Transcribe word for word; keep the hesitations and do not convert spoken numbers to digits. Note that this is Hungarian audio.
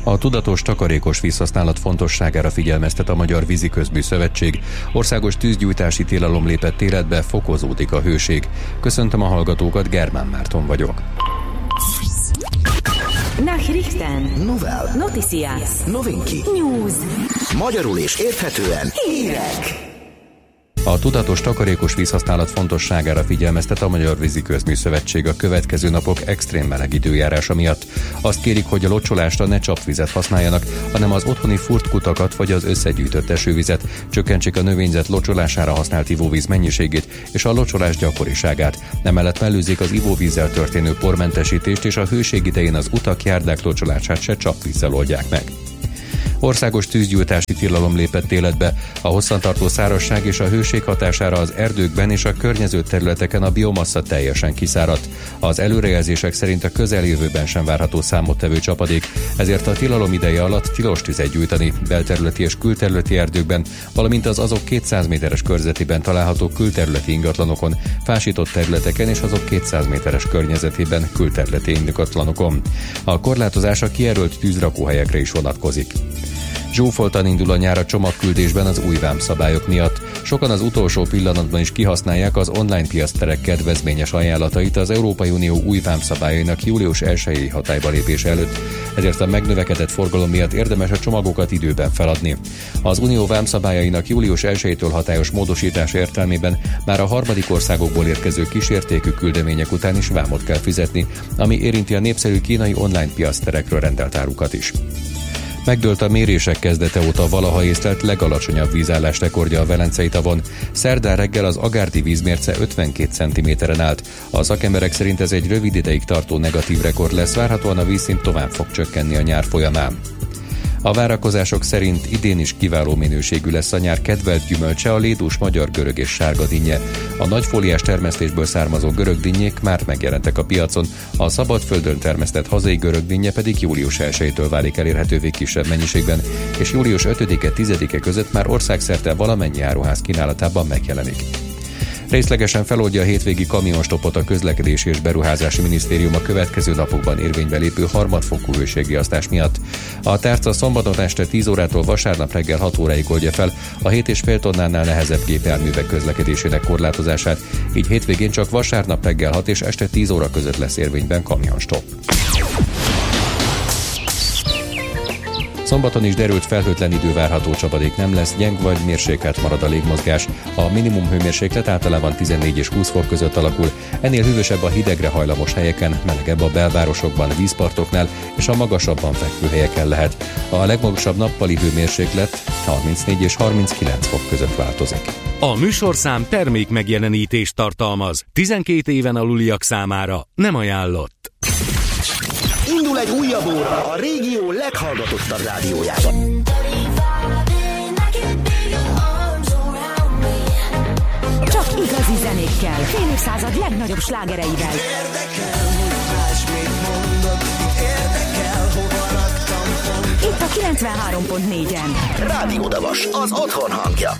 A tudatos takarékos vízhasználat fontosságára figyelmeztet a Magyar Víziközmű Szövetség. Országos tűzgyújtási tilalom lépett életbe, fokozódik a hőség. Köszöntöm a hallgatókat, Germán Márton vagyok. Nachrichten. Novel. Noticias. Novinki. News. Magyarul és érthetően Hírek. A tudatos takarékos vízhasználat fontosságára figyelmeztet a Magyar Víziközmű Szövetség a következő napok extrém meleg időjárása miatt. Azt kérik, hogy a locsolásra ne csapvizet használjanak, hanem az otthoni furtkutakat vagy az összegyűjtött esővizet, csökkentsék a növényzet locsolására használt ivóvíz mennyiségét és a locsolás gyakoriságát. Emellett mellőzzék az ivóvízzel történő pormentesítést, és a hőség idején az utak, járdák locsolását se csapvízzel oldják meg. Országos tűzgyújtási tilalom lépett életbe. A hosszantartó szárazság és a hőség hatására az erdőkben és a környező területeken a biomassa teljesen kiszáradt. Az előrejelzések szerint a közeljövőben sem várható számottevő csapadék, ezért a tilalom ideje alatt tilos tüzet gyújtani belterületi és külterületi erdőkben, valamint az azok kétszáz méteres körzetében található külterületi ingatlanokon, fásított területeken és azok kétszáz méteres környezetében külterületi ingatlanokon. A korlátozás a kijelölt tűzrakóhelyekre is vonatkozik. Zsúfoltan indul a nyár a csomagküldésben az új vámszabályok miatt. Sokan az utolsó pillanatban is kihasználják az online piacterek kedvezményes ajánlatait az Európai Unió új vámszabályainak július elsejei hatályba lépése előtt, ezért a megnövekedett forgalom miatt érdemes a csomagokat időben feladni. Az unió vámszabályainak július elsejétől hatályos módosítás értelmében már a harmadik országokból érkező kísértékű küldemények után is vámot kell fizetni, ami érinti a népszerű kínai online piacterekről rendelt árukat is. Megdőlt a mérések kezdete óta valaha észlelt legalacsonyabb vízállás rekordja a Velencei tavon. Szerdán reggel az agárdi vízmérce ötvenkét centiméteren állt. A szakemberek szerint ez egy rövid ideig tartó negatív rekord lesz, várhatóan a vízszint tovább fog csökkenni a nyár folyamán. A várakozások szerint idén is kiváló minőségű lesz a nyár kedvelt gyümölcse, a lédús, magyar görög és sárga dinnye. A nagyfóliás termesztésből származó görög dinnyék már megjelentek a piacon, a szabadföldön termesztett hazai görög dinnye pedig július elsejétől válik elérhetővé kisebb mennyiségben, és július ötödike-tizedike között már országszerte valamennyi áruház kínálatában megjelenik. Részlegesen feloldja a hétvégi kamionstopot a Közlekedési és Beruházási Minisztérium a következő napokban érvénybe lépő harmadfokú hőségriasztás miatt. A tárca szombaton este tíz órától vasárnap reggel hat óráig oldja fel a hét egész öt tonnánál nehezebb gépjárművek közlekedésének korlátozását, így hétvégén csak vasárnap reggel hat és este tíz óra között lesz érvényben kamionstop. Szombaton is derült, felhőtlen idő várható, csapadék nem lesz, gyeng vagy mérsékelt marad a légmozgás. A minimum hőmérséklet általában tizennégy és húsz fok között alakul, ennél hűvösebb a hidegre hajlamos helyeken, melegebb a belvárosokban, vízpartoknál és a magasabban fekvő helyeken lehet. A legmagasabb nappali hőmérséklet harmincnégy és harminckilenc fok között változik. A műsorszám termék megjelenítést tartalmaz. tizenkét éven aluliak számára nem ajánlott. indul egy újabb óra a régió leghallgatottabb rádiójában. Csak igazi zenékkel, fél évszázad legnagyobb slágereivel. Itt a kilencvenhárom pont négyen. Rádió Davas, az otthon hangja.